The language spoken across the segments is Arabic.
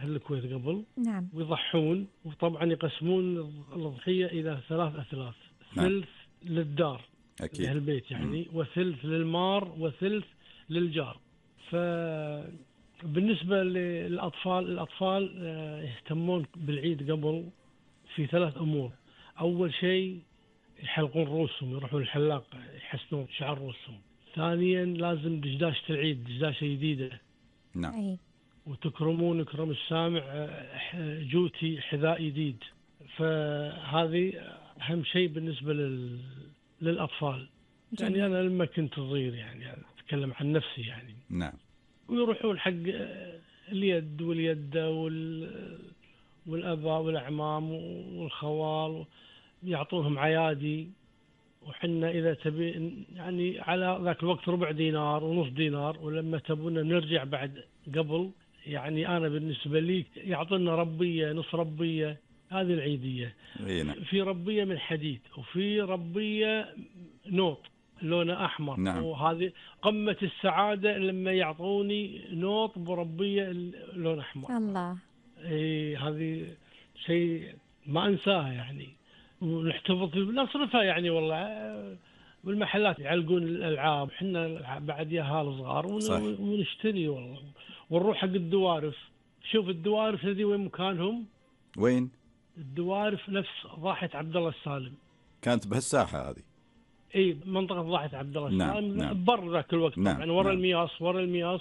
مثل الكويت قبل. نعم. ويضحون، وطبعا يقسمون الأضحية إلى 3 أثلاث. نعم. ثلث للدار أكيد. للبيت يعني، وثلث للمار، وثلث للجار. فبالنسبة الأطفال يهتمون بالعيد قبل في 3 أمور. أول شيء يحلقون رؤوسهم، يروحون الحلاق يحسنون شعر رؤوسهم. ثانيا لازم دشداشة العيد، دشداشة جديدة. نعم. أي. وتكرمون يكرم السامع جوتي حذاء جديد. فهذه أهم شيء بالنسبة للأطفال. جميل. يعني أنا لما كنت صغير يعني أتكلم عن نفسي يعني. نعم. ويروحون حق اليد واليدة والأباء والأعمام والخوال، يعطونهم عيادي. وحنا إذا تبي يعني على ذاك الوقت 4 دينار ونص دينار، ولما تبونا نرجع بعد قبل يعني أنا بالنسبة لي يعطونا ربية، نص ربية. هذه العيدية. نعم. في ربية من حديد، وفي ربية نوط لونه أحمر. نعم. وهذه قمة السعادة لما يعطوني نوط بربية لون أحمر. الله. هذه شيء ما أنساه يعني. ونحتفظ نصرفها يعني والله. والمحلات يعلقون الألعاب، حنا بعد ياهال صغار ونشتري والله. ونروح حق الدوارف. شوف الدوارف هذه وين مكانهم؟ وين؟ الدوارف نفس ضاحية عبد الله السالم. كانت بهالساحة هذه؟ اي، منطقة ضاحية عبد الله السالم. نعم. بر ذاك الوقت. نعم. طبعا ورا نعم. المياص، ورا المياص.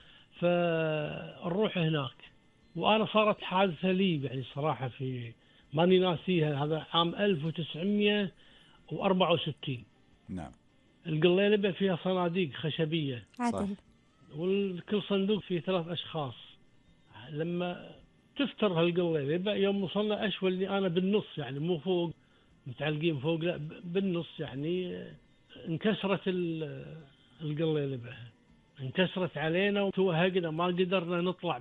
فنروح هناك. وأنا صارت حادثة لي يعني صراحة، في ماني ناسيها. هذا عام 1964. نعم. القليلبة فيها صناديق خشبية. عادل. وكل صندوق فيه 3 أشخاص. لما تفتر هالقليلبة، يوم وصلنا أشوى اللي أنا بالنص يعني، مو فوق متعلقين فوق، لا بالنص يعني. انكسرت القليلبة، انكسرت علينا وتوهقنا، ما قدرنا نطلع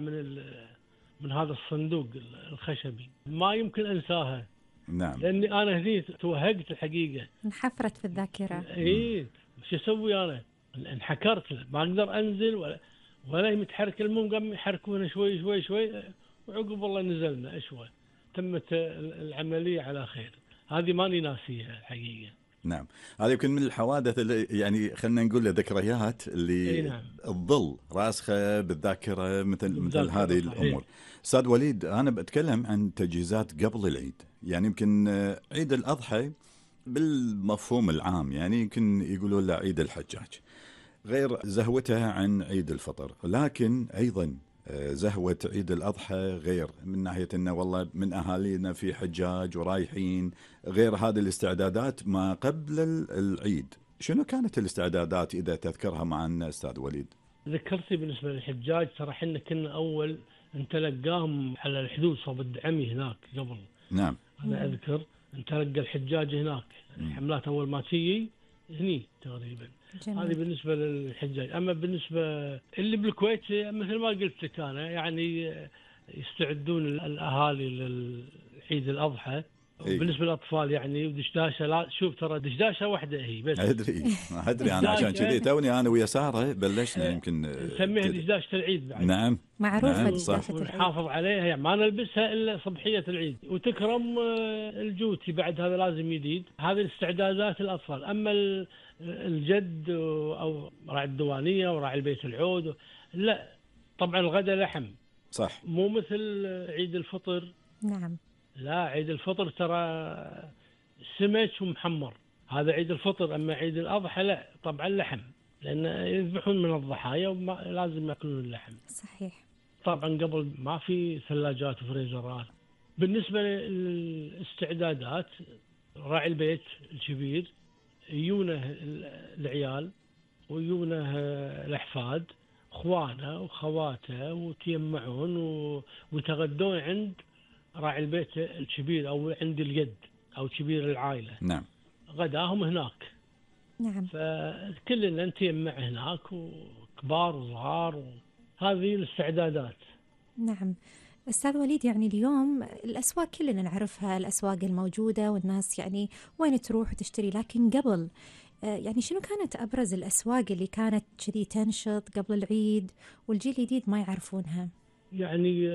من هذا الصندوق الخشبي. ما يمكن أنساها. نعم. لأني أنا هذي توهقت الحقيقة، انحفرت في الذاكرة. إيه. شو أسوي أنا؟ انحكرت، ما أقدر أنزل ولا متحرك. المهم قام يحركونا شوي شوي شوي، وعقب والله نزلنا أشوى. تمت العملية على خير. هذه ماني ناسيها الحقيقة. نعم. هذه يمكن من الحوادث اللي يعني خلينا نقول ذكريات اللي نعم. تظل راسخة بالذاكرة مثل هذه صحيح. الأمور. أستاذ وليد، أنا بتكلم عن تجهيزات قبل العيد. يعني يمكن عيد الأضحى بالمفهوم العام يعني يمكن يقولون له عيد الحجاج، غير زهوتها عن عيد الفطر. لكن أيضا زهوة عيد الأضحى غير، من ناحية أنه والله من أهالينا في حجاج ورايحين، غير هذه الاستعدادات ما قبل العيد. شنو كانت الاستعدادات إذا تذكرها معنا أستاذ وليد؟ ذكرتي بالنسبة للحجاج، ترى حنا كنا أول نتلقاهم على الحدود صوب الدعمي هناك قبل. نعم. أنا أذكر نتلقى الحجاج هناك. الحملات أول ما تيجي هني تقريبا. جميل. هذه بالنسبة للحجاج. أما بالنسبة اللي بالكويت مثل ما قلت لك أنا يعني يستعدون الأهالي للعيد الأضحى. وبالنسبة للأطفال يعني دشداشة، لا شوف ترى دشداشة واحدة هي بس. أدري أنا عشان كذي توني أنا ويا سارة بلشنا يمكن نسميها دشداشة العيد بعد. نعم. معروفة. نعم. دشداشة العيد. ونحافظ عليها يعني، ما نلبسها إلا صبحية العيد. وتكرم الجوتي بعد، هذا لازم جديد. هذه الاستعدادات الأطفال. أما الجد أو راعي الديوانية وراعي البيت العود، لا طبعا الغداء لحم. صح. مو مثل عيد الفطر. نعم. لا، عيد الفطر ترى سمك ومحمر، هذا عيد الفطر. أما عيد الأضحى لا، طبعا لحم، لأن يذبحون من الضحايا ولازم يأكلون اللحم. صحيح. طبعا قبل ما في ثلاجات وفريزرات. بالنسبة للاستعدادات، راعي البيت الكبير يجونه العيال ويجونه الأحفاد، اخوانه وخواته، وتيمعون ويتغدون عند راعي البيت الكبير او عند الجد او كبير العائله. نعم. غداهم هناك. نعم. فكلنا نتيمع هناك، وكبار وصغار، هذه الاستعدادات. نعم. أستاذ وليد، يعني اليوم الأسواق كلنا نعرفها، الأسواق الموجودة والناس يعني وين تروح وتشتري، لكن قبل يعني شنو كانت أبرز الأسواق اللي كانت كذي تنشط قبل العيد والجيل الجديد ما يعرفونها؟ يعني